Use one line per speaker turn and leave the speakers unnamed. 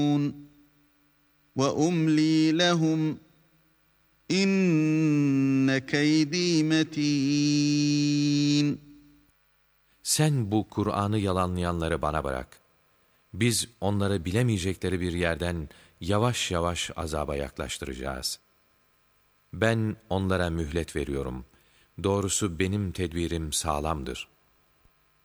وَأُمْلِي لَهُمْ اِنَّ كَيْدِي مَتِينٌ.
Sen bu Kur'an'ı yalanlayanları bana bırak. Biz onları bilemeyecekleri bir yerden yavaş yavaş azaba yaklaştıracağız. Ben onlara mühlet veriyorum. Doğrusu benim tedbirim sağlamdır.